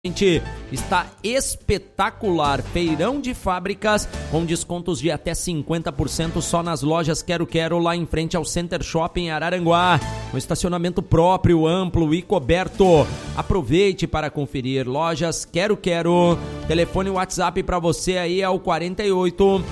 Está espetacular, feirão de fábricas com descontos de até 50% só nas lojas Quero Quero, lá em frente ao Center Shopping Araranguá, um estacionamento próprio, amplo e coberto. Aproveite para conferir. Lojas Quero Quero, telefone WhatsApp para você aí é o 48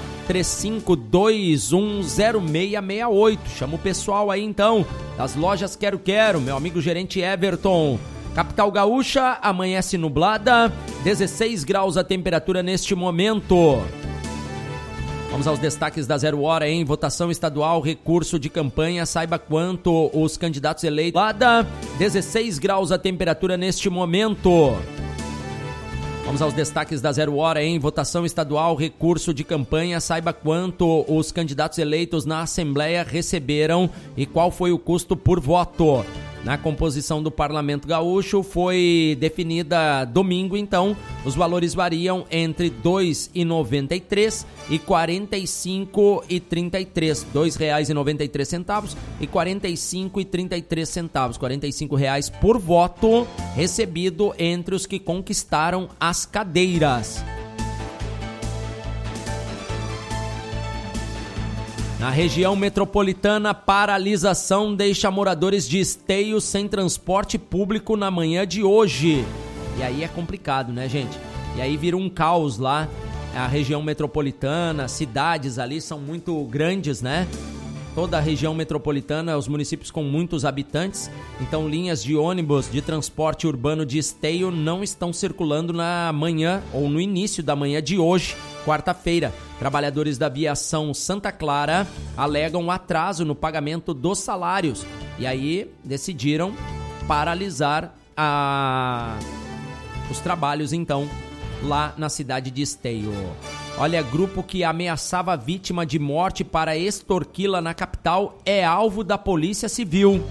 35210668. Chama o pessoal aí então das lojas Quero Quero, meu amigo gerente Everton. Capital Gaúcha, amanhece nublada, 16 graus a temperatura neste momento. Vamos aos destaques da 0 hora, hein? Votação estadual, recurso de campanha, saiba quanto os candidatos eleitos. 16 graus a temperatura neste momento. Vamos aos destaques da 0 hora, hein? Votação estadual, recurso de campanha, saiba quanto os candidatos eleitos na Assembleia receberam e qual foi o custo por voto. Na composição do Parlamento Gaúcho foi definida domingo, então os valores variam entre R$ 2,93 e R$ 45,33. R$ 2,93 e R$ 45,33. R$ 45 por voto recebido entre os que conquistaram as cadeiras. Na região metropolitana, paralisação deixa moradores de Esteio sem transporte público na manhã de hoje. E aí é complicado, né, gente? E aí vira um caos lá. A região metropolitana, cidades ali são muito grandes, né? Toda a região metropolitana, os municípios com muitos habitantes. Então, linhas de ônibus de transporte urbano de Esteio não estão circulando na manhã ou no início da manhã de hoje, quarta-feira. Trabalhadores da aviação Santa Clara alegam atraso no pagamento dos salários e aí decidiram paralisar os trabalhos, então, lá na cidade de Esteio. Olha, grupo que ameaçava vítima de morte para extorquí-la na capital é alvo da Polícia Civil.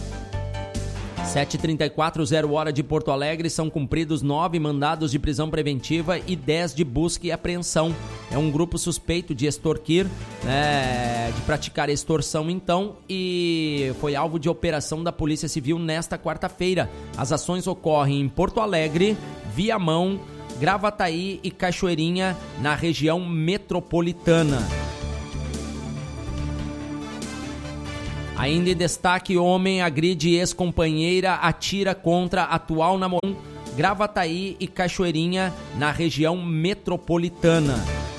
7h34, 0 hora de Porto Alegre, são cumpridos 9 mandados de prisão preventiva e 10 de busca e apreensão. É um grupo suspeito de extorquir, de praticar extorsão então, e foi alvo de operação da Polícia Civil nesta quarta-feira. As ações ocorrem em Porto Alegre, Viamão, Gravataí e Cachoeirinha, na região metropolitana. Ainda em destaque, homem agride ex-companheira, atira contra atual namorado, Gravataí e Cachoeirinha, na região metropolitana.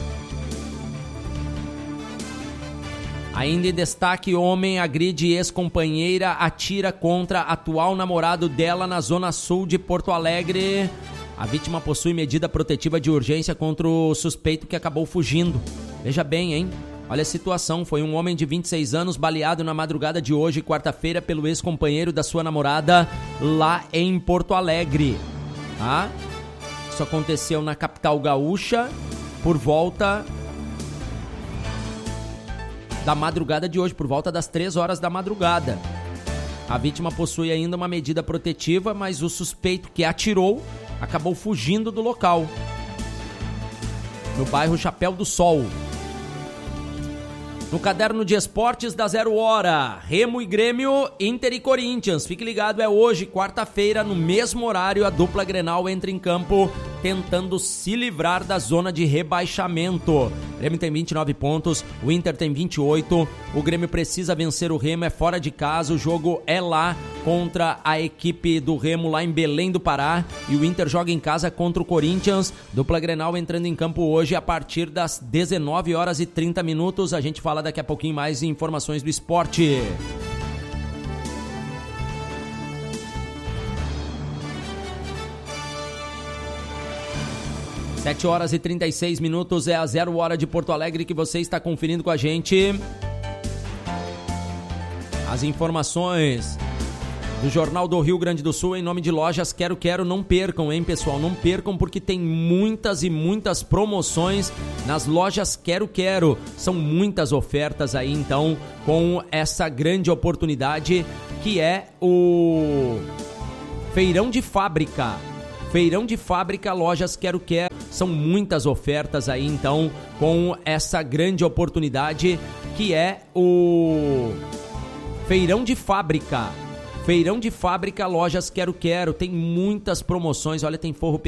Ainda em destaque, homem agride ex-companheira, atira contra atual namorado dela na zona sul de Porto Alegre. A vítima possui medida protetiva de urgência contra o suspeito que acabou fugindo. Veja bem, hein? Olha a situação, foi um homem de 26 anos baleado na madrugada de hoje, quarta-feira, pelo ex-companheiro da sua namorada lá em Porto Alegre. Tá? Isso aconteceu na capital gaúcha por volta da madrugada de hoje, por volta das 3 horas da madrugada. A vítima possui ainda uma medida protetiva, mas o suspeito que atirou acabou fugindo do local. No bairro Chapéu do Sol. No caderno de esportes da 0 hora, Remo e Grêmio, Inter e Corinthians. Fique ligado, é hoje, quarta-feira, no mesmo horário, a dupla Grenal entra em campo tentando se livrar da zona de rebaixamento. O Grêmio tem 29 pontos, o Inter tem 28. O Grêmio precisa vencer o Remo, é fora de casa, o jogo é lá contra a equipe do Remo lá em Belém do Pará. E o Inter joga em casa contra o Corinthians. Dupla Grenal entrando em campo hoje a partir das 19 horas e 30 minutos. A gente fala daqui a pouquinho mais informações do esporte. Sete horas e 36 minutos, é a 0 hora de Porto Alegre que você está conferindo com a gente. As informações do Jornal do Rio Grande do Sul em nome de lojas Quero Quero. Não percam, hein, pessoal? Não percam, porque tem muitas e muitas promoções nas lojas Quero Quero. São muitas ofertas aí, então, com essa grande oportunidade que é o Feirão de Fábrica. Feirão de Fábrica, lojas Quero Quero. São muitas ofertas aí, então, com essa grande oportunidade que é o Feirão de Fábrica. Feirão de Fábrica, lojas Quero Quero. Tem muitas promoções. Olha, tem forro